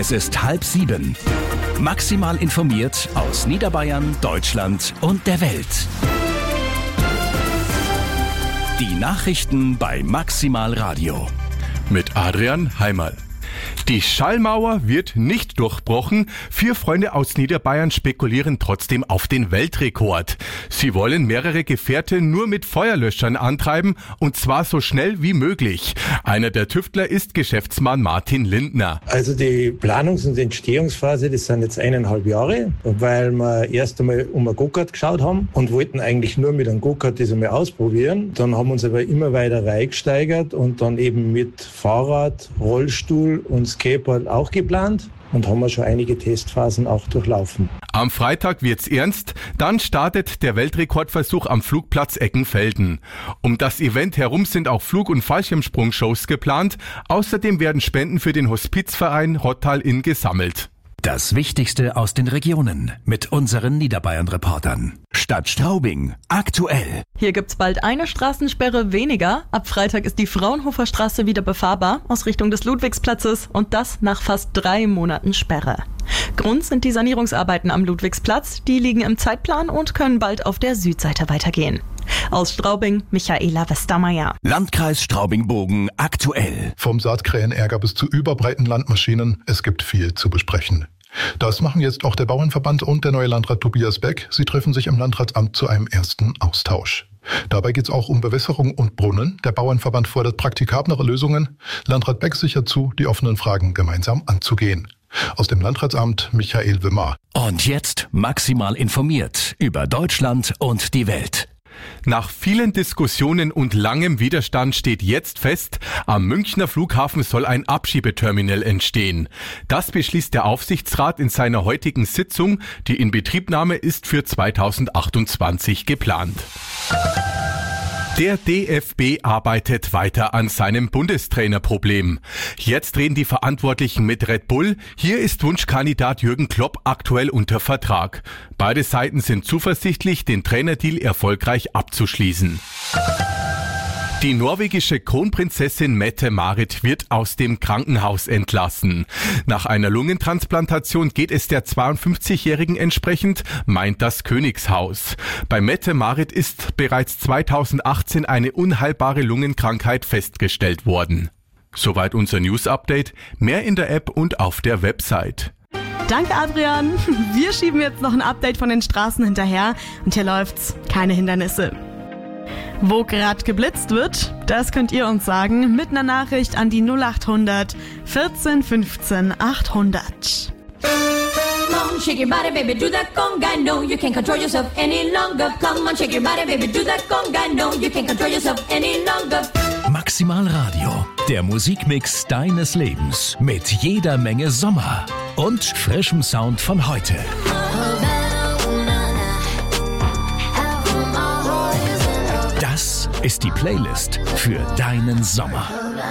Es ist 6:30. Maximal informiert aus Niederbayern, Deutschland und der Welt. Die Nachrichten bei Maximal Radio. Mit Adrian Heimerl. Die Schallmauer wird nicht durchbrochen. 4 Freunde aus Niederbayern spekulieren trotzdem auf den Weltrekord. Sie wollen mehrere Gefährte nur mit Feuerlöschern antreiben und zwar so schnell wie möglich. Einer der Tüftler ist Geschäftsmann Martin Lindner. Also die Planungs- und Entstehungsphase, das sind jetzt 1,5 Jahre, weil wir erst einmal um ein Go-Kart geschaut haben und wollten eigentlich nur mit einem Go-Kart das einmal ausprobieren. Dann haben wir uns aber immer weiter reingesteigert und dann eben mit Fahrrad, Rollstuhl und Skateboard auch geplant und haben wir schon einige Testphasen auch durchlaufen. Am Freitag wird's ernst, dann startet der Weltrekordversuch am Flugplatz Eckenfelden. Um das Event herum sind auch Flug- und Fallschirmsprung-Shows geplant. Außerdem werden Spenden für den Hospizverein Hottal Inn gesammelt. Das Wichtigste aus den Regionen mit unseren Niederbayern-Reportern. Stadt Straubing, aktuell. Hier gibt's bald eine Straßensperre weniger. Ab Freitag ist die Fraunhofer Straße wieder befahrbar aus Richtung des Ludwigsplatzes und das nach fast 3 Monaten Sperre. Grund sind die Sanierungsarbeiten am Ludwigsplatz. Die liegen im Zeitplan und können bald auf der Südseite weitergehen. Aus Straubing, Michaela Westermeier. Landkreis Straubing-Bogen, aktuell. Vom Saatkrähenärger bis zu überbreiten Landmaschinen, es gibt viel zu besprechen. Das machen jetzt auch der Bauernverband und der neue Landrat Tobias Beck. Sie treffen sich im Landratsamt zu einem ersten Austausch. Dabei geht es auch um Bewässerung und Brunnen. Der Bauernverband fordert praktikablere Lösungen. Landrat Beck sichert zu, die offenen Fragen gemeinsam anzugehen. Aus dem Landratsamt Michael Wimmer. Und jetzt maximal informiert über Deutschland und die Welt. Nach vielen Diskussionen und langem Widerstand steht jetzt fest, am Münchner Flughafen soll ein Abschiebeterminal entstehen. Das beschließt der Aufsichtsrat in seiner heutigen Sitzung. Die Inbetriebnahme ist für 2028 geplant. Der DFB arbeitet weiter an seinem Bundestrainerproblem. Jetzt reden die Verantwortlichen mit Red Bull. Hier ist Wunschkandidat Jürgen Klopp aktuell unter Vertrag. Beide Seiten sind zuversichtlich, den Trainerdeal erfolgreich abzuschließen. Die norwegische Kronprinzessin Mette-Marit wird aus dem Krankenhaus entlassen. Nach einer Lungentransplantation geht es der 52-Jährigen entsprechend, meint das Königshaus. Bei Mette-Marit ist bereits 2018 eine unheilbare Lungenkrankheit festgestellt worden. Soweit unser News-Update. Mehr in der App und auf der Website. Danke, Adrian. Wir schieben jetzt noch ein Update von den Straßen hinterher und hier läuft's. Keine Hindernisse. Wo gerade geblitzt wird, das könnt ihr uns sagen mit einer Nachricht an die 0800 14 15 800. Come on, shake your body, baby, do that conga. No, you can't control yourself any longer. Come on, shake your body, baby, do that conga. No, you can't control yourself any longer. Maximal Radio, der Musikmix deines Lebens mit jeder Menge Sommer und frischem Sound von heute. Das ist die Playlist für deinen Sommer.